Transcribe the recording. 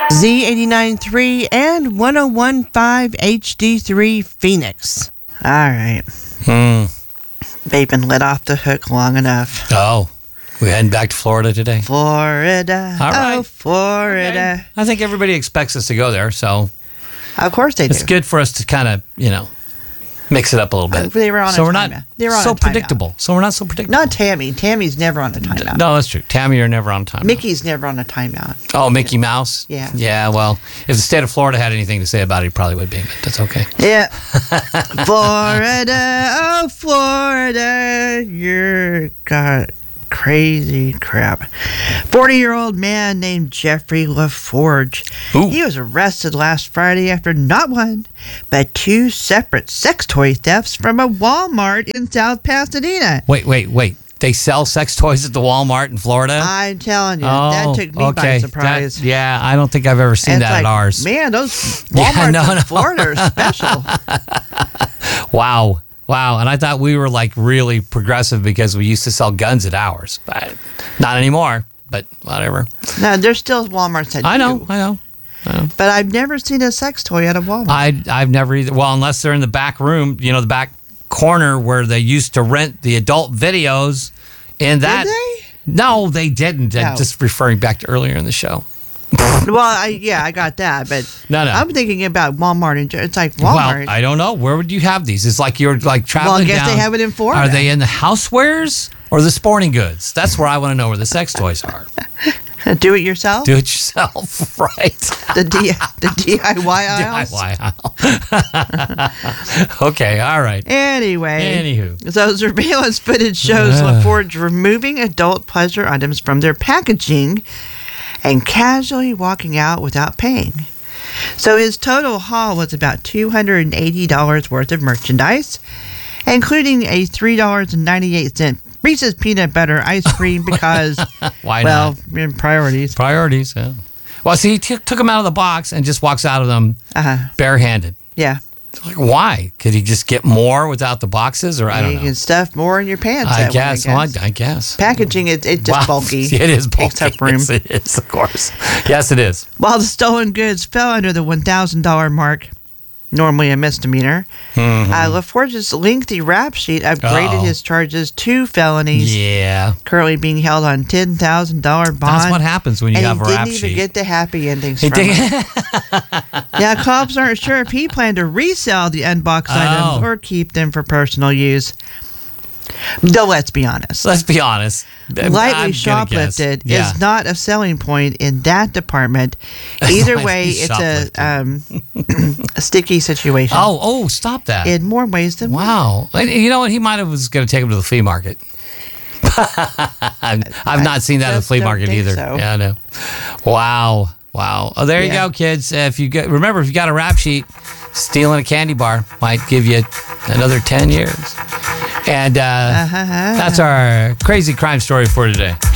Z89.3 and 101.5 HD3 Phoenix. All right. They've been let off the hook long enough. Oh, we're heading back to Florida today. Florida. All right. Oh, Florida. Okay. I think everybody expects us to go there, so Of course they do. it's good for us to kind of, mix it up a little bit. They were on so a we're timeout. not They were on so a timeout. predictable. So we're not so predictable. Not Tammy. Tammy's never on a timeout. No, that's true. Tammy, you're never on time. Mickey's never on a timeout. Oh, Mickey Mouse? Yeah. Yeah, well, if the state of Florida had anything to say about it, he probably would be, but that's okay. Yeah. Florida, oh, Florida, you're got crazy crap. 40-year-old man named Jeffrey LaForge. Ooh. He was arrested last Friday after not one, but two separate sex toy thefts from a Walmart in South Pasadena. Wait. They sell sex toys at the Walmart in Florida? I'm telling you, that took me by surprise. I don't think I've ever seen And that it's at like, ours. Man, those Walmarts in Florida are special. Wow. And I thought we were like really progressive because we used to sell guns at ours. But not anymore, but whatever. No, there's still Walmarts that I know. But I've never seen a sex toy at a Walmart. I've never either. Well, unless they're in the back room, the back corner where they used to rent the adult videos. And that. Did they? No, they didn't. No. I'm just referring back to earlier in the show. Well, I got that, but No. I'm thinking about Walmart. It's like Walmart. Well, I don't know. Where would you have these? It's like you're like traveling Well, I guess down. they have it in Florida. Are they in the housewares or the sporting goods? That's where I want to know where the sex toys are. Do it yourself. Do it yourself, right? The DIY aisles. DIY aisle. Okay, all right. Anyway. Anywho. So surveillance footage shows LaForge removing adult pleasure items from their packaging and casually walking out without paying. So his total haul was about $280 worth of merchandise, including a $3.98 Reese's peanut butter ice cream because, Why well, not? Priorities. Priorities, yeah. Well, see, he took them out of the box and just walks out of them barehanded. Yeah. Like, why? Could he just get more without the boxes, or I don't know? You can stuff more in your pants. I guess. I guess. Packaging, it's just bulky. It is bulky. Takes up room. Yes, it is, of course. Yes, it is. While the stolen goods fell under the $1,000 mark, normally a misdemeanor, LaForge's lengthy rap sheet upgraded his charges to felonies. Yeah. Currently being held on $10,000 bond. That's what happens when you have a rap sheet. And he didn't even get the happy endings from it. Now, cops aren't sure if he planned to resell the unboxed items or keep them for personal use. Though, let's be honest. Lightly shoplifted is not a selling point in that department. Either way, it's a sticky situation. Oh, stop that. In more ways than one. Wow. You know what? He might have was going to take him to the flea market. I've not seen that at the flea market either. So. Yeah, I know. Wow. Oh, there you go, kids. Remember, if you got a rap sheet, stealing a candy bar might give you another 10 years. And that's our crazy crime story for today.